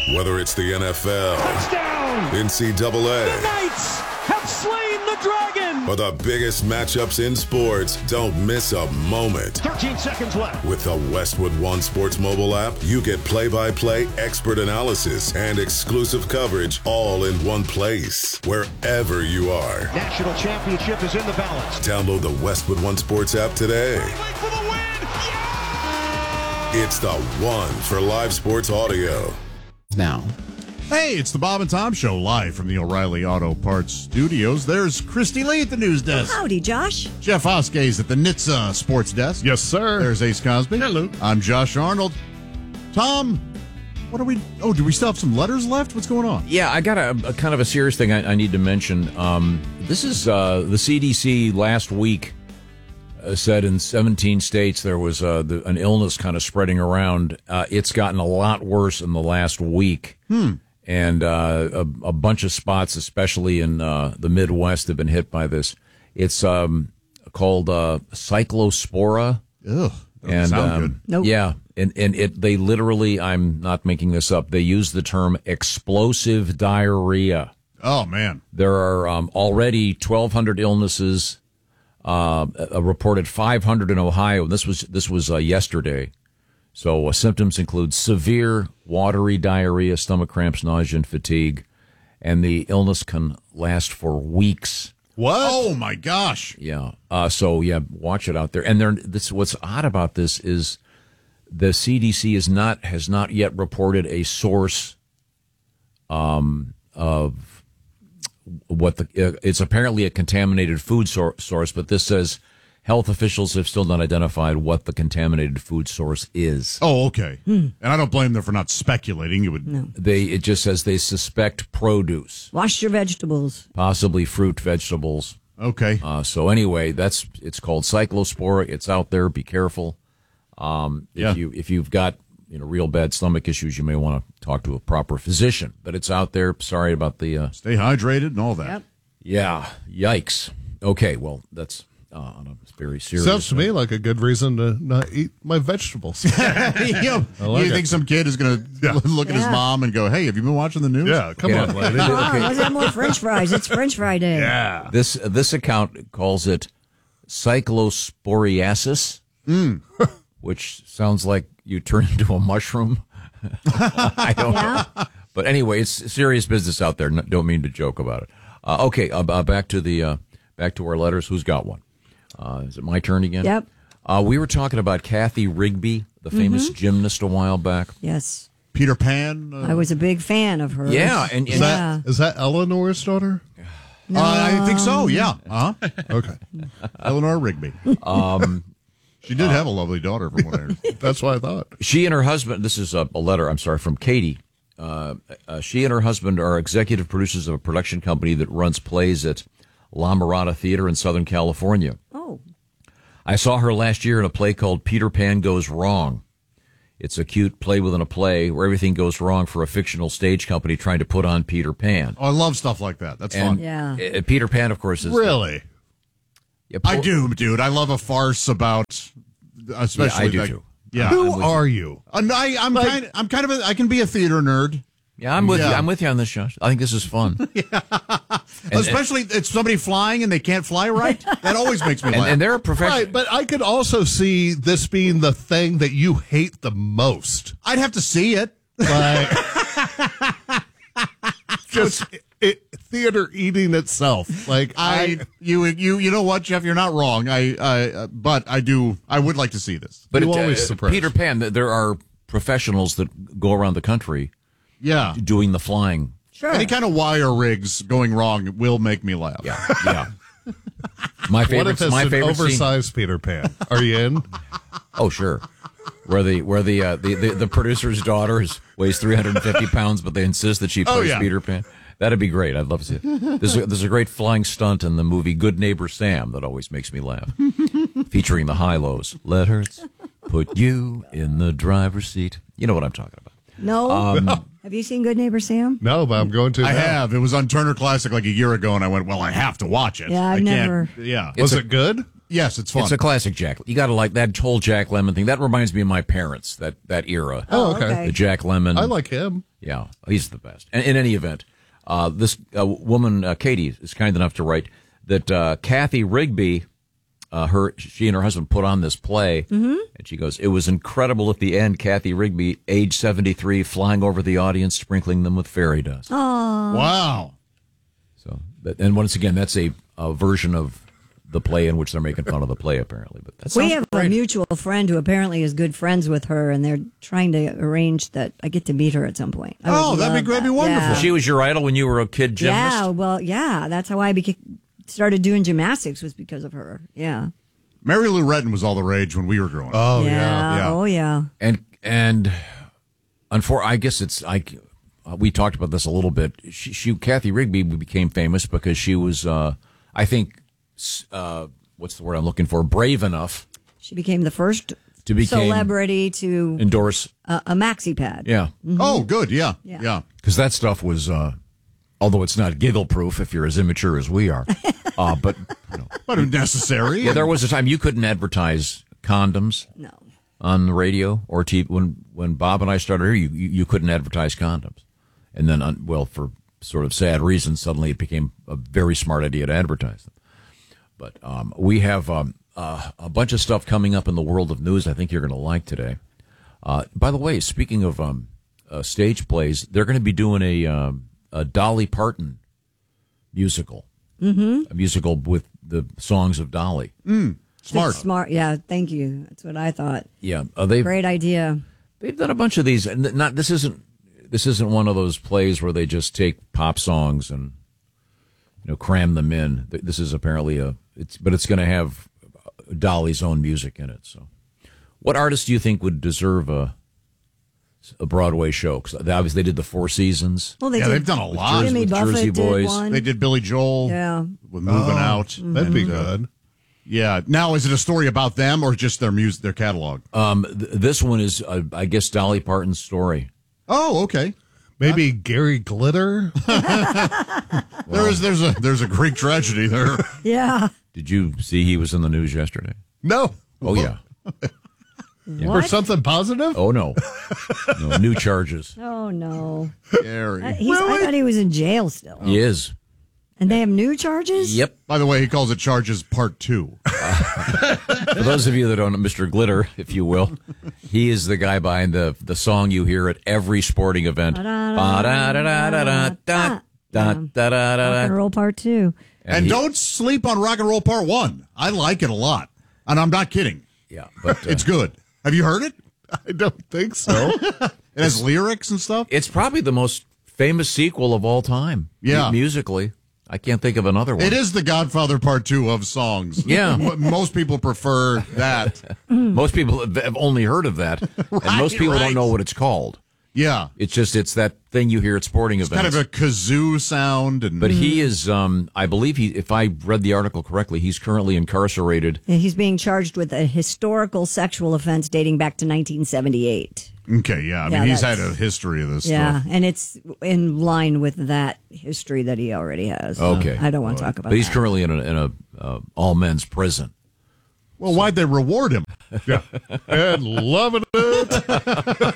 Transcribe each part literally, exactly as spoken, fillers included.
Whether it's the N F L, touchdown, N C double A, the Knights have slain the dragon, or the biggest matchups in sports, don't miss a moment. thirteen seconds left. With the Westwood One Sports mobile app, you get play-by-play expert analysis and exclusive coverage all in one place, wherever you are. National championship is in the balance. Download the Westwood One Sports app today. For the win! Yeah! It's the one for live sports audio. Now. Hey, it's the Bob and Tom Show live from the O'Reilly Auto Parts Studios. There's Christy Lee at the news desk. Howdy, Josh. Jeff Hoskay's at the N H T S A Sports Desk. Yes, sir. There's Ace Cosby. Hello. I'm Josh Arnold. Tom, what are we... Oh, do we still have some letters left? What's going on? Yeah, I got a, a kind of a serious thing I, I need to mention. Um, this is uh, the C D C last week uh, said in seventeen states there was uh, the, an illness kind of spreading around. Uh, it's gotten a lot worse in the last week. Hmm. And uh, a, a bunch of spots, especially in uh, the Midwest, have been hit by this. It's um, called uh, cyclospora. Ugh, doesn't and sound um, good. Nope. Yeah, and and it they literally, I'm not making this up, they use the term explosive diarrhea. Oh, man. There are um, already twelve hundred illnesses, uh, a reported five hundred in Ohio. This was this was uh, yesterday. So uh, symptoms include severe watery diarrhea, stomach cramps, nausea, and fatigue, and the illness can last for weeks. What? Oh, my gosh. Yeah. Uh, so yeah, watch it out there. And there, this what's odd about this is the C D C is not has not yet reported a source um, of what the uh, it's apparently a contaminated food sor- source, but this says health officials have still not identified what the contaminated food source is. Oh, okay. Hmm. And I don't blame them for not speculating. You would. No. They it just says they suspect produce, Wash your vegetables. possibly fruit, vegetables. Okay. Uh, so anyway, that's it's called cyclospora. It's out there. Be careful. Um, if Yeah. you if you've got you know real bad stomach issues, you may want to talk to a proper physician. But it's out there. Sorry about the. Uh, Stay hydrated and all that. Yep. yeah. Yikes. Okay. Well, that's uh, on a very serious. Sounds to me like a good reason to not eat my vegetables. you know, like you it. think some kid is going to Yeah. look at his Yeah. mom and go, hey, have you been watching the news? Yeah, come Yeah. on, lady. Oh, let's have more French fries. It's French fry day. Yeah. This this account calls it cyclosporiasis, which sounds like you turn into a mushroom. I don't Yeah. know. But anyway, it's serious business out there. No- Don't mean to joke about it. Uh, okay, uh, uh, back to the uh, back to our letters. Who's got one? Uh, is it my turn again? Yep. Uh, we were talking about Kathy Rigby, the famous gymnast, a while back. Yes. Peter Pan. Uh, I was a big fan of hers. Yeah, and, and Is Yeah. that is that Eleanor's daughter? uh, I think so, yeah. Uh-huh. Okay. Eleanor Rigby. um, She did have a lovely daughter, from what I heard. That's what I thought. she and her husband. This is a, a letter. I'm sorry, from Katie. Uh, uh, she and her husband are executive producers of a production company that runs plays at La Mirada Theater in Southern California. Oh. I saw her last year in a play called Peter Pan Goes Wrong. It's a cute play within a play where everything goes wrong for a fictional stage company trying to put on Peter Pan. Oh, I love stuff like that. That's And fun. Yeah. uh, Peter Pan, of course, is Really? Yeah, I poor- do, dude. I love a farce about, especially. Yeah, I do like, too. Yeah. Who I'm with are you? Uh, no, I, I'm kind. Of, I'm kind of. A, I can be a theater nerd, Yeah, I'm with Yeah. you. I'm with you on this, Josh. I think this is fun. And- especially it's somebody flying and they can't fly right. That always makes me And, laugh. and they're a professional. Right, but I could also see this being the thing that you hate the most. I'd have to see it. Like, just it, theater eating itself. Like I, I, you, you, you know what, Jeff? You're not wrong. I, I, uh, but I do. I would like to see this. But You it, always uh, surprise. Peter Pan, th- there are professionals that go around the country Yeah. doing the flying. Sure. Any kind of wire rigs going wrong will make me laugh. Yeah, yeah. My what favorite, if it's my an favorite scene. oversized Peter Pan? Are you in? Oh, sure. Where the where the uh, the, the the producer's daughter is, weighs three hundred fifty pounds, but they insist that she plays Oh, yeah. Peter Pan. That'd be great. I'd love to see it. There's a, there's a great flying stunt in the movie Good Neighbor Sam that always makes me laugh, featuring the high-lows. Letters put you in the driver's seat. You know what I'm talking about. No. Um, Have you seen Good Neighbor Sam? No, but I'm going to. I now. have. It was on Turner Classic like a year ago, and I went, "Well, I have to watch it." Yeah, I've I can't- never- Yeah. Was It's a- it good? Yes, it's fun. It's a classic Jack. You got to like that whole Jack Lemmon thing. That reminds me of my parents, that, that era. Oh, okay. okay. The Jack Lemmon. I like him. Yeah, he's the best. And in any event, uh, this uh, woman, uh, Katie, is kind enough to write that uh, Kathy Rigby, uh, her, she and her husband put on this play, mm-hmm. and she goes, it was incredible at the end. Kathy Rigby, age seventy-three, flying over the audience, sprinkling them with fairy dust. Oh, Wow. So, but, and once again, that's a, a version of the play in which they're making fun of the play, apparently. But that we sounds have great. a mutual friend who apparently is good friends with her, and they're trying to arrange that I get to meet her at some point. I Oh, would that'd be love great. That'd be that. wonderful. Yeah. She was your idol when you were a kid gymnast? Yeah, well, yeah, that's how I became, started doing gymnastics was because of her. Yeah. Mary Lou Retton was all the rage when we were growing up. Oh, yeah. yeah. yeah. Oh, yeah. And, and, unfor- I guess it's, I, uh, we talked about this a little bit. She, she Kathy Rigby became famous because she was, uh, I think, uh, what's the word I'm looking for? Brave enough She became the first to become celebrity to endorse. a, a maxi pad. Yeah, Oh, good. Yeah. Yeah. Yeah. because that stuff was, uh, although it's not giggle proof if you're as immature as we are, uh, but you know, But necessary. yeah, there was a time you couldn't advertise condoms No. on the radio or T V. When when Bob and I started here, you you, you couldn't advertise condoms, and then uh, well, for sort of sad reasons, suddenly it became a very smart idea to advertise them. But um, we have um, uh, a bunch of stuff coming up in the world of news I think you're going to like today. Uh, by the way, speaking of um, uh, stage plays, they're going to be doing a, um, a Dolly Parton musical, mm-hmm. a musical with the songs of Dolly. Smart. Smart. Yeah, thank you. That's what I thought. Yeah, uh, they've Great idea. they've done a bunch of these, and not this isn't this isn't one of those plays where they just take pop songs and you know cram them in. This is apparently a it's, but it's going to have Dolly's own music in it. So, what artist do you think would deserve a a Broadway show? Because obviously they did the Four Seasons. Well, they Yeah, did, they've done a lot. Jimmy with Buffett Jersey did Boys. one. They did Billy Joel. Yeah. With Moving Out. That'd be good. Yeah. Now, is it a story about them or just their music, their catalog? Um, th- this one is, uh, I guess, Dolly Parton's story. Oh, okay. Maybe Gary Glitter. There is there's a there's a Greek tragedy there. Yeah. Did you see he was in the news yesterday? No. Oh yeah. For What? something positive? Oh no. No new charges. Oh, no. Gary. Uh, he's, I thought he was in jail still. He is. And they have new charges? Yep. By the way, he calls it charges part two. For those of you that don't know Mister Glitter, if you will, he is the guy behind the the song you hear at every sporting event. Ba-da-da-da-da-da-da, da-da-da-da-da. Rock and roll part two. And he- don't sleep on Rock and Roll Part One. I like it a lot, and I'm not kidding. Yeah, but uh, It's good. Have you heard it? I don't think so. It has lyrics and stuff. it's probably the most famous sequel of all time. Yeah. mu- musically, I can't think of another one. It is the Godfather Part Two of songs. Yeah. M- most people prefer that. Most people have- have only heard of that, and most people right. don't know what it's called. Yeah, It's just it's that thing you hear at sporting events. kind of a kazoo sound, and But he is, um, I believe he, if I read the article correctly, he's currently incarcerated. Yeah, he's being charged with a historical sexual offense dating back to nineteen seventy-eight. okay. Yeah, I mean Yeah, he's had that's- a history of this Yeah, stuff. and it's in line with that history that he already has. Okay. I don't want to talk about But he's that. currently in a, in a uh, all men's prison. Well, why'd they reward him? Yeah. And loving it.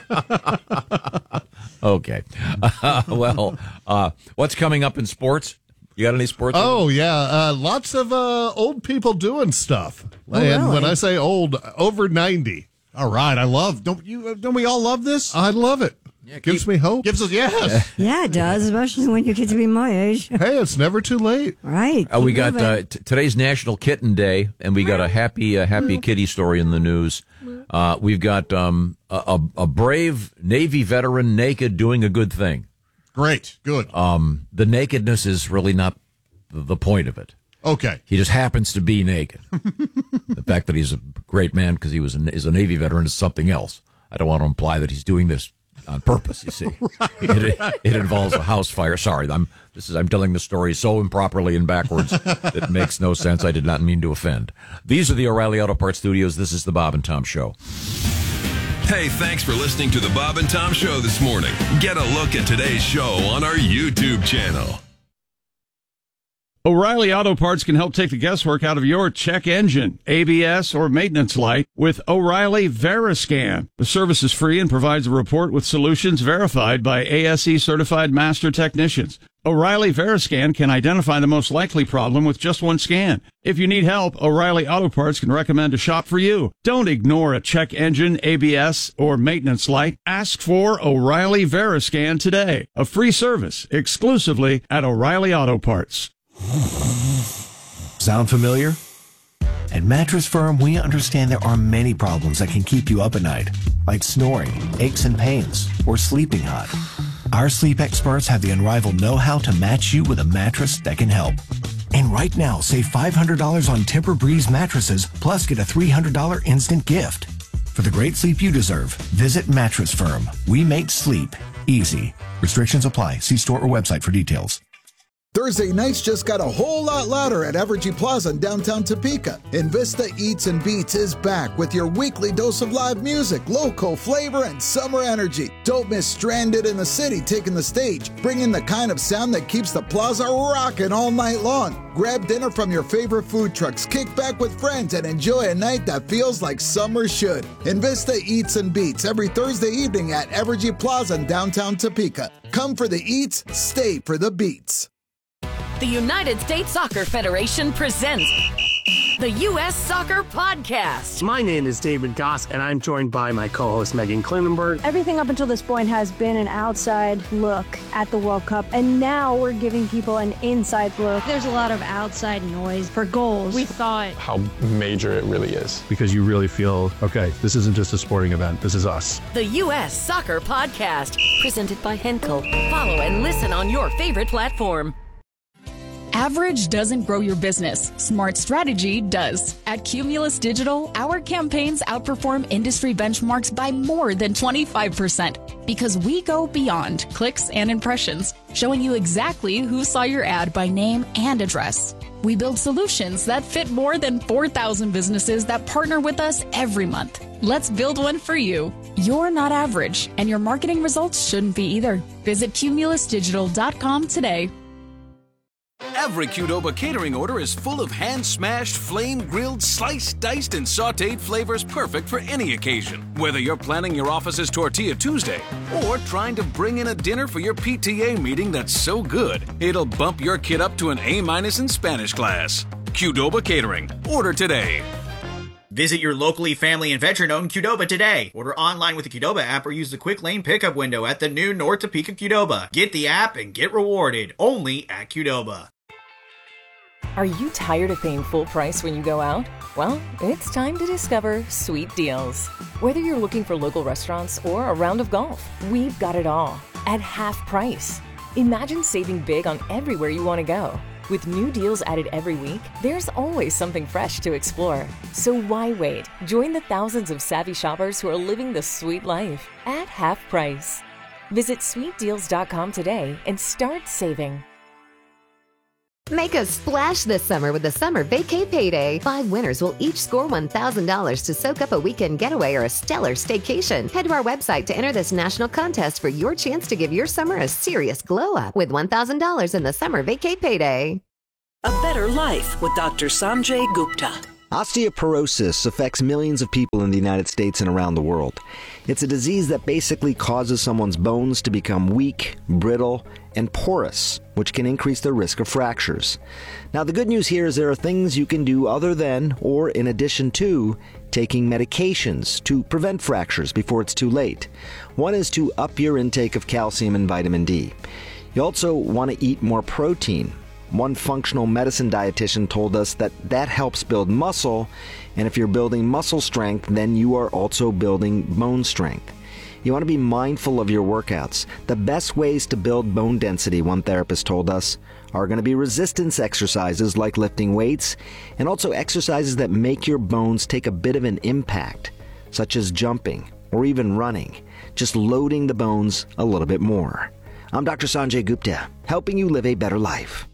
Okay. well, uh, what's coming up in sports? You got any sports? Oh, yeah. Uh, lots of uh, old people doing stuff. Oh, and really? when I say old, over ninety. All right, I love. Don't you? Don't we all love this? I love it. Gives keep- me hope. Gives us yes. Yeah, it does, especially when you get to be my age. Hey, it's never too late. Right. Uh, we keep got moving. uh, t- today's National Kitten Day, and we got a happy, uh, happy kitty story in the news. Uh, we've got um, a, a, a brave Navy veteran naked doing a good thing. Great, good. Um, the nakedness is really not the, the point of it. Okay. He just happens to be naked. The fact that he's a great man because he was a, is a Navy veteran is something else. I don't want to imply that he's doing this on purpose. You see, it, it involves a house fire. Sorry, I'm this is I'm telling the story so improperly and backwards that it makes no sense. I did not mean to offend. These are the O'Reilly Auto Parts Studios. This is the Bob and Tom Show. Hey, thanks for listening to the Bob and Tom Show this morning. Get a look at today's show on our YouTube channel. O'Reilly Auto Parts can help take the guesswork out of your check engine, A B S, or maintenance light with O'Reilly Veriscan. The service is free and provides a report with solutions verified by A S E certified master technicians. O'Reilly Veriscan can identify the most likely problem with just one scan. If you need help, O'Reilly Auto Parts can recommend a shop for you. Don't ignore a check engine, A B S, or maintenance light. Ask for O'Reilly Veriscan today. A free service exclusively at O'Reilly Auto Parts. Sound familiar? At Mattress Firm, we understand there are many problems that can keep you up at night, like snoring, aches and pains, or sleeping hot. Our sleep experts have the unrivaled know-how to match you with a mattress that can help. And right now, save five hundred dollars on Tempur-Breeze mattresses, plus get a three hundred dollars instant gift. For the great sleep you deserve, visit Mattress Firm. We make sleep easy. Restrictions apply. See store or website for details. Thursday nights just got a whole lot louder at Evergy Plaza in downtown Topeka. Invista Eats and Beats is back with your weekly dose of live music, local flavor, and summer energy. Don't miss Stranded in the City taking the stage, bringing the kind of sound that keeps the plaza rocking all night long. Grab dinner from your favorite food trucks, kick back with friends, and enjoy a night that feels like summer should. Invista Eats and Beats every Thursday evening at Evergy Plaza in downtown Topeka. Come for the eats, stay for the beats. The United States Soccer Federation presents the U S Soccer Podcast. My name is David Goss, and I'm joined by my co-host Megan Klinenberg. Everything up until this point has been an outside look at the World Cup, and now we're giving people an inside look. There's a lot of outside noise for goals. We thought how major it really is. Because you really feel, okay, this isn't just a sporting event, this is us. The U S Soccer Podcast, presented by Henkel. Follow and listen on your favorite platform. Average doesn't grow your business. Smart strategy does. At Cumulus Digital, our campaigns outperform industry benchmarks by more than twenty-five percent because we go beyond clicks and impressions, showing you exactly who saw your ad by name and address. We build solutions that fit more than four thousand businesses that partner with us every month. Let's build one for you. You're not average, and your marketing results shouldn't be either. Visit cumulus digital dot com today. Every Qdoba catering order is full of hand-smashed, flame-grilled, sliced, diced, and sautéed flavors perfect for any occasion. Whether you're planning your office's Tortilla Tuesday or trying to bring in a dinner for your P T A meeting that's so good, it'll bump your kid up to an A-minus in Spanish class. Qdoba Catering. Order today. Visit your locally family and veteran-owned Qdoba today. Order online with the Qdoba app or use the quick lane pickup window at the new North Topeka Qdoba. Get the app and get rewarded only at Qdoba. Are you tired of paying full price when you go out? Well, it's time to discover Sweet Deals. Whether you're looking for local restaurants or a round of golf, we've got it all at half price. Imagine saving big on everywhere you want to go. With new deals added every week, there's always something fresh to explore. So why wait? Join the thousands of savvy shoppers who are living the sweet life at half price. Visit sweet deals dot com today and start saving. Make a splash this summer with the Summer Vacay Payday. Five winners will each score one thousand dollars to soak up a weekend getaway or a stellar staycation. Head to our website to enter this national contest for your chance to give your summer a serious glow up with one thousand dollars in the Summer Vacay Payday. A better life with Doctor Sanjay Gupta. Osteoporosis affects millions of people in the United States and around the world. It's a disease that basically causes someone's bones to become weak, brittle, and porous, which can increase the risk of fractures. Now, the good news here is there are things you can do other than, or in addition to, taking medications to prevent fractures before it's too late. One is to up your intake of calcium and vitamin D. You also want to eat more protein. One functional medicine dietitian told us that that helps build muscle, and if you're building muscle strength, then you are also building bone strength. You want to be mindful of your workouts. The best ways to build bone density, one therapist told us, are going to be resistance exercises like lifting weights, and also exercises that make your bones take a bit of an impact, such as jumping or even running, just loading the bones a little bit more. I'm Doctor Sanjay Gupta, helping you live a better life.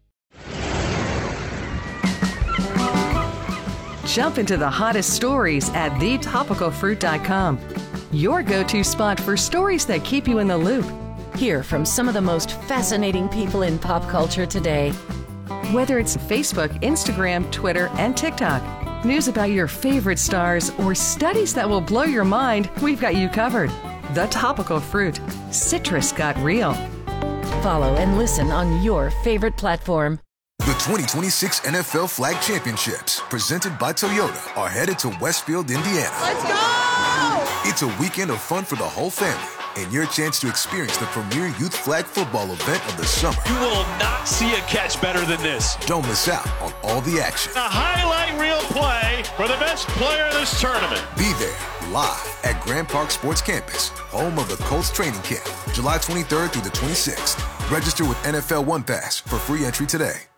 Jump into the hottest stories at the topical fruit dot com. Your go-to spot for stories that keep you in the loop. Hear from some of the most fascinating people in pop culture today. Whether it's Facebook, Instagram, Twitter, and TikTok, news about your favorite stars, or studies that will blow your mind, we've got you covered. The Topical Fruit. Citrus got real. Follow and listen on your favorite platform. The twenty twenty-six N F L Flag Championships, presented by Toyota, are headed to Westfield, Indiana. Let's go! It's a weekend of fun for the whole family, and your chance to experience the premier youth flag football event of the summer. You will not see a catch better than this. Don't miss out on all the action. A highlight reel play for the best player of this tournament. Be there live at Grand Park Sports Campus, home of the Colts training camp, July twenty-third through the twenty-sixth. Register with N F L One Pass for free entry today.